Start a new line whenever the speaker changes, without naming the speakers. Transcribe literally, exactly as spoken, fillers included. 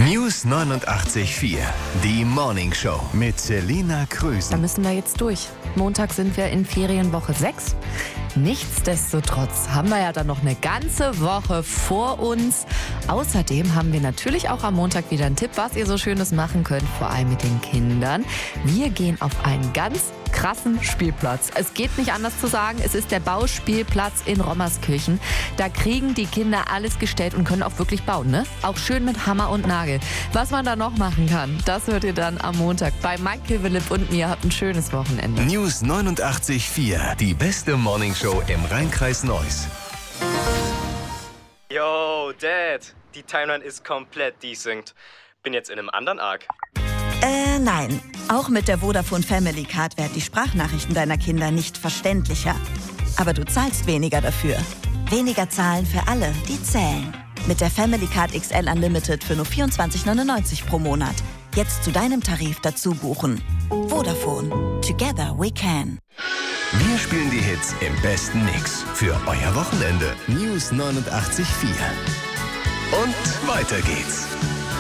News neunundachtzig Komma vier. Die Morning Show mit Selina
Da
Krüsen.
müssen wir jetzt durch. Montag sind wir in Ferienwoche sechs. Nichtsdestotrotz haben wir ja dann noch eine ganze Woche vor uns. Außerdem haben wir natürlich auch am Montag wieder einen Tipp, was ihr so Schönes machen könnt, vor allem mit den Kindern. Wir gehen auf einen ganz krassen Spielplatz. Es geht nicht anders zu sagen, es ist der Bauspielplatz in Rommerskirchen. Da kriegen die Kinder alles gestellt und können auch wirklich bauen, ne? Auch schön mit Hammer und Nagel. Was man da noch machen kann, das hört ihr dann am Montag bei Michael Philipp und mir. Habt ein schönes Wochenende.
News neunundachtzig Komma vier. Die beste Morning Show im Rhein-Kreis Neuss.
Yo, Dad, die Timeline ist komplett desynced. Bin jetzt in einem anderen Arc.
Äh, nein. Auch mit der Vodafone Family Card werden die Sprachnachrichten deiner Kinder nicht verständlicher. Aber du zahlst weniger dafür. Weniger zahlen für alle, die zählen. Mit der Family Card X L Unlimited für nur vierundzwanzig neunundneunzig pro Monat. Jetzt zu deinem Tarif dazu buchen. Vodafone. Together we can.
Wir spielen die Hits im besten Mix für euer Wochenende. News neunundachtzig Komma vier. Und weiter geht's.